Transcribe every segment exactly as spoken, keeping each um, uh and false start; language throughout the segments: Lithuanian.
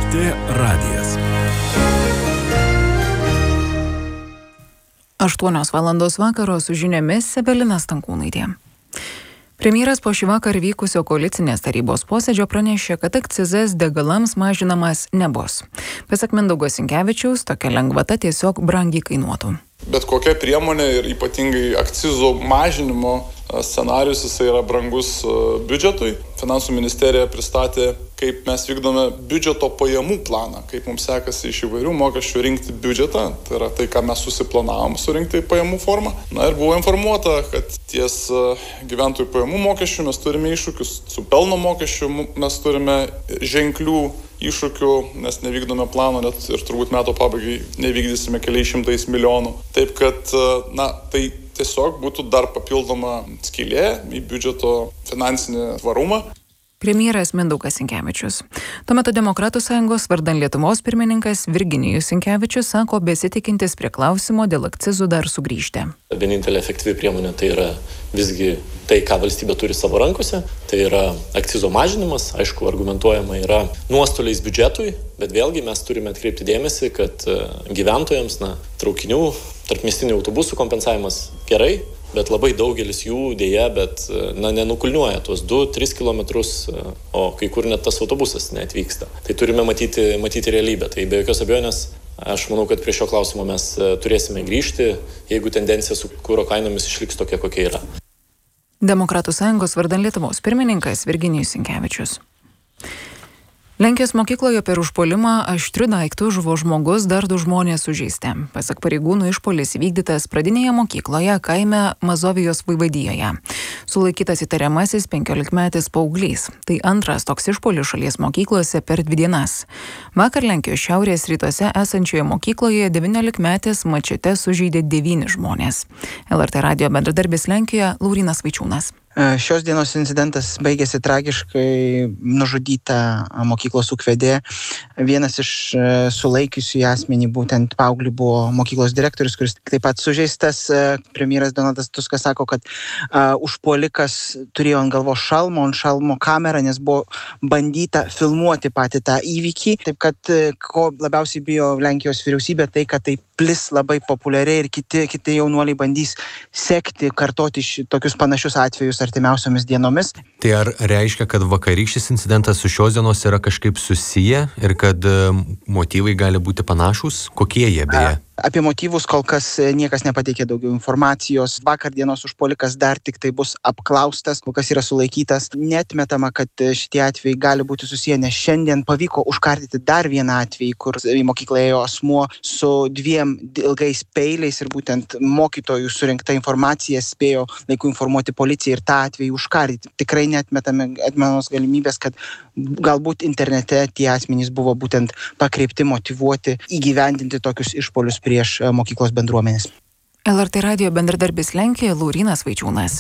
T radijas. aštuonios valandos vakaro su žiniomis Evelina Stankūnaitė. Premjeras po šįvakar vykusio koalicinės tarybos posėdžio pranešė, kad akcizas degalams mažinamas nebus. Pasak Mindaugo Sinkevičiaus, tokia lengvata tiesiog brangiai kainuotų. Bet kokia priemonė ir ypatingai akcizo mažinimo scenarius jisai yra brangus biudžetui. Finansų ministerija pristatė, kaip mes vykdome biudžeto pajamų planą, kaip mums sekasi iš įvairių mokesčių rinkti biudžetą. Tai yra tai, ką mes susiplanavom surinkti į pajamų formą. Na ir buvo informuota, kad ties gyventojų pajamų mokesčių mes turime iššūkius. Su pelno mokesčiu mes turime ženklių iššūkių, nes nevykdome plano, net ir turbūt metų pabaigai nevykdysime keliais šimtais milijonų. Taip kad, na, tai tiesiog būtų dar papildoma skylė į biudžeto finansinį tvarumą. Premjeras Mindaugas Sinkevičius. Tuo metu Demokratų sąjungos vardan Lietuvos pirmininkas Virginijus Sinkevičius sako besitikintis prie klausimo dėl akcizų dar sugrįžti. Vienintelė efektyvi priemonė tai yra visgi tai, ką valstybė turi savo rankose. Tai yra akcizo mažinimas, aišku, argumentuojama yra nuostoliais biudžetui, bet vėlgi mes turime atkreipti dėmesį, kad gyventojams, na, traukinių, tarpmiestinių autobusų kompensavimas gerai, bet labai daugelis jų dėja, bet, na, nenukulniuoja tuos du tris kilometrus, o kai kur net tas autobusas neatvyksta. Tai turime matyti, matyti realybę. Tai be jokios abejonės, aš manau, kad prie šio klausimo mes turėsime grįžti, jeigu tendencija su kuro kainomis išliks tokia, kokia yra. Demokratų sąjungos vardan Lietuvos pirmininkas Virginijus Sinkevičius. Lenkijos mokykloje per užpuolimą aštriu daiktu žuvo žmogus, dar du žmonės sužeisti. Pasak pareigūnų, išpuolis įvykdytas pradinėje mokykloje kaime Mazovijos vaivadijoje. Sulaikytas įtariamasis penkiolikmetis paauglys. Tai antras toks išpuolis šalies mokyklose per dvi dienas. Vakar Lenkijos šiaurės rytuose esančioje mokykloje devyniolikmetis mačete sužeidė devyni žmonės. L R T radijo bendradarbis Lenkijoje Laurynas Vaičiūnas. Šios dienos incidentas baigėsi tragiškai, nužudyta mokyklos ūkvedė. Vienas iš sulaikiusių asmenį, būtent paauglį, buvo mokyklos direktorius, kuris taip pat sužeistas. Premjeras Donaldas Tuskas sako, kad uh, užpuolikas turėjo ant galvos šalmo, ant šalmo kamerą, nes buvo bandyta filmuoti patį tą įvykį. Taip kad ko labiausiai bijo Lenkijos vyriausybė, tai kad tai plis labai populiariai ir kiti, kiti jaunuoliai bandys sekti, kartoti tokius panašius atvejus artimiausiomis dienomis. Tai ar reiškia, kad vakarykštis incidentas su šios dienos yra kažkaip susiję ir kad motyvai gali būti panašūs? Kokie jie beje? Apie motyvus kol kas niekas nepateikė daugiau informacijos. Vakar dienos užpuolikas dar tik tai bus apklaustas, kol kas yra sulaikytas. Neatmetama, kad šitie atvejai gali būti susiję, nes šiandien pavyko užkardyti dar vieną atvejį, kur į mokyklą ėjo asmuo su dviem ilgais peiliais ir būtent mokytojų surinkta informacija spėjo laiku informuoti policiją ir tą atvejį užkardyti. Tikrai neatmetame atmenos galimybės, kad galbūt internete tie asmenys buvo būtent pakreipti, motyvuoti, įgyvendinti tokius išpuolius prieš mokyklos bendruomenės. L R T radijo bendradarbis Lenkijoje Laurynas Vaičiūnas.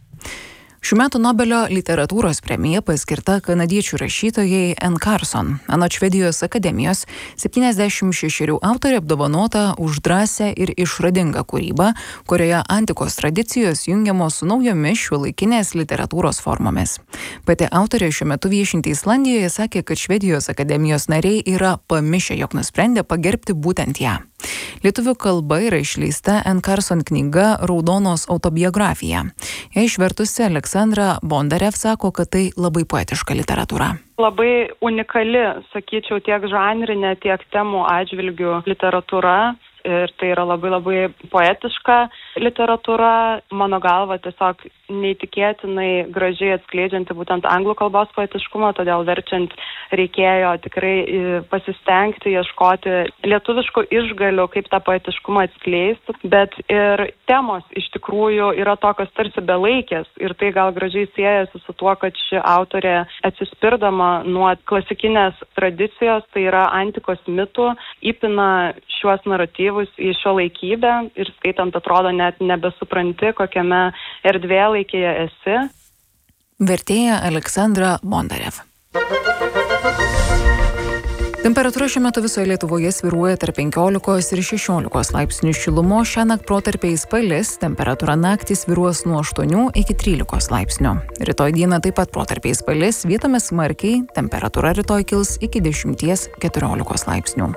Šių metų Nobelio literatūros premija paskirta kanadiečių rašytojai N. Carson. Anot Švedijos akademijos, septyniasdešimt šešerių autorė apdovanota už drąsią ir išradingą kūrybą, kurioje antikos tradicijos jungiamos su naujomis šiuolaikinės literatūros formomis. Pati autorė šiuo metu viešinti Islandijoje sakė, kad Švedijos akademijos nariai yra pamišę, jog nusprendė pagerbti būtent ją. Lietuvių kalba yra išleista N. Carson knyga Raudonos autobiografija. Ją išvertusi Aleksandra Bondarev sako, kad tai labai poetiška literatūra. Labai unikali, sakyčiau, tiek žanrinė, tiek temų atžvilgių literatūra. Ir tai yra labai labai poetiška literatūra, mano galva tiesiog neįtikėtinai gražiai atskleidžianti būtent anglų kalbos poetiškumą, todėl verčiant reikėjo tikrai pasistengti, ieškoti lietuviškų išgalių, kaip tą poetiškumą atskleisti, bet ir temos iš tikrųjų yra tokios tarsi belaikės ir tai gal gražiai siejasi su tuo, kad ši autorė atsispirdama nuo klasikinės tradicijos, tai yra antikos mitų, įpina šiuos naratyvus į šiuolaikybę ir skaitant atrodo net nebesupranti, kokiame erdvėlaikėje esi. Vertėja Aleksandra Bondarev. Temperatūra šiuo metu visoje Lietuvoje svyruoja tarp penkiolikos ir šešiolikos laipsnių šilumos, šiąnakt protarpiais palis, temperatūra naktį svyruos nuo aštuonių iki trylikos laipsnių. Rytoj dieną taip pat protarpiais palis, vietomis smarkiai, temperatūra rytoj kils iki dešimties keturiolikos laipsnių.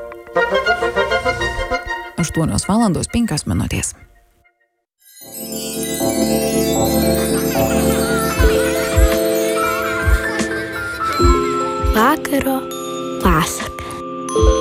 aštuonios valandos penkios minutės. Vakaro pasaka.